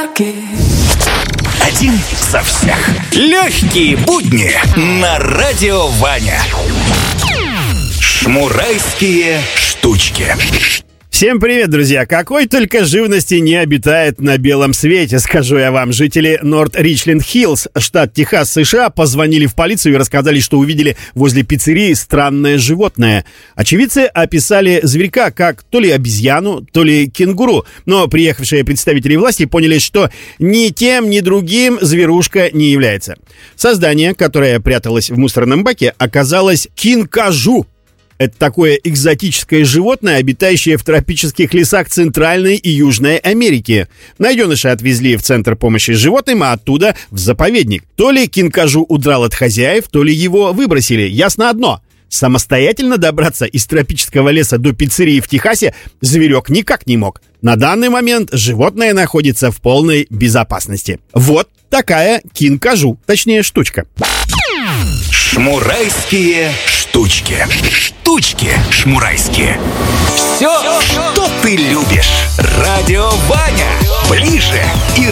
подарки. Один за всех. Легкие будни на радио Ваня. Шмурайские штучки. Всем привет, друзья! Какой только живности не обитает на белом свете, скажу я вам. Жители Норт-Ричленд-Хиллз, штат Техас, США, позвонили в полицию и рассказали, что увидели возле пиццерии странное животное. Очевидцы описали зверька как то ли обезьяну, то ли кенгуру, но приехавшие представители власти поняли, что ни тем, ни другим зверушка не является. Создание, которое пряталось в мусорном баке, оказалось кинкажу. Это такое экзотическое животное, обитающее в тропических лесах Центральной и Южной Америки. Найденыша отвезли в Центр помощи животным, а оттуда в заповедник. То ли кинкажу удрал от хозяев, то ли его выбросили. Ясно одно. Самостоятельно добраться из тропического леса до пиццерии в Техасе зверек никак не мог. На данный момент животное находится в полной безопасности. Вот такая кинкажу, точнее штучка. Шмурайские штучки. Штучки шмурайские. Все, что ты любишь. Радио Ваня. Ближе и